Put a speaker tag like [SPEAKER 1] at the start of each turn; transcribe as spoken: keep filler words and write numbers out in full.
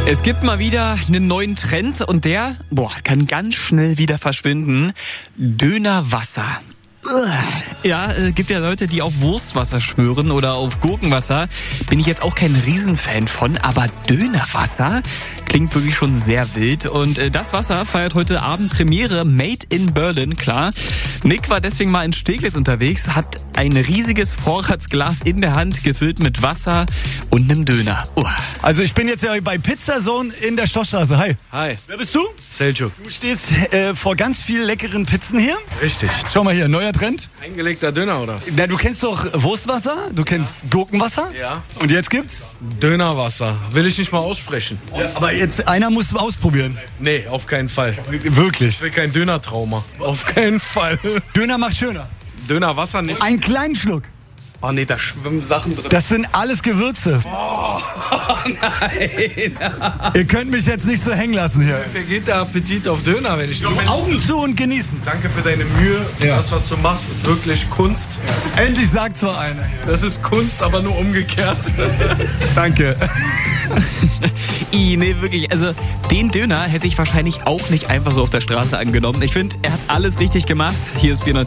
[SPEAKER 1] Es gibt mal wieder einen neuen Trend und der, boah, kann ganz schnell wieder verschwinden. Dönerwasser. Ja, äh, gibt ja Leute, die auf Wurstwasser schwören oder auf Gurkenwasser. Bin ich jetzt auch kein Riesenfan von, aber Dönerwasser klingt wirklich schon sehr wild. Und äh, das Wasser feiert heute Abend Premiere, Made in Berlin, klar. Nick war deswegen mal in Steglitz unterwegs, hat ein riesiges Vorratsglas in der Hand, gefüllt mit Wasser und einem Döner. Uh.
[SPEAKER 2] Also ich bin jetzt ja bei Pizzazone in der Schlossstraße. Hi.
[SPEAKER 3] Hi.
[SPEAKER 2] Wer bist du?
[SPEAKER 3] Seljuk.
[SPEAKER 2] Du stehst äh, vor ganz vielen leckeren Pizzen hier.
[SPEAKER 3] Richtig.
[SPEAKER 2] Schau mal hier, neuer Trend.
[SPEAKER 3] Eingelegter Döner, oder?
[SPEAKER 2] Na, du kennst doch Wurstwasser, du kennst ja. Gurkenwasser.
[SPEAKER 3] Ja.
[SPEAKER 2] Und jetzt gibt's?
[SPEAKER 3] Dönerwasser. Will ich nicht mal aussprechen.
[SPEAKER 2] Ja, aber jetzt, einer muss ausprobieren.
[SPEAKER 3] Nee, auf keinen Fall.
[SPEAKER 2] Wirklich?
[SPEAKER 3] Ich will kein Dönertrauma. Auf keinen Fall.
[SPEAKER 2] Döner macht schöner.
[SPEAKER 3] Dönerwasser nicht.
[SPEAKER 2] Einen kleinen Schluck.
[SPEAKER 3] Oh nee, da schwimmen Sachen drin.
[SPEAKER 2] Das sind alles Gewürze.
[SPEAKER 3] Oh, nein.
[SPEAKER 2] Ihr könnt mich jetzt nicht so hängen lassen hier.
[SPEAKER 3] Mir vergeht der Appetit auf Döner, wenn ich nur
[SPEAKER 2] Augen zu und genießen.
[SPEAKER 3] Danke für deine Mühe.
[SPEAKER 2] Ja.
[SPEAKER 3] Das, was du machst, ist wirklich Kunst.
[SPEAKER 2] Ja. Endlich sagt zwar einer hier.
[SPEAKER 3] Das ist Kunst, aber nur umgekehrt.
[SPEAKER 2] Danke.
[SPEAKER 1] I, nee, wirklich, also den Döner hätte ich wahrscheinlich auch nicht einfach so auf der Straße angenommen. Ich finde, er hat alles richtig gemacht. Hier ist vierundneunzig.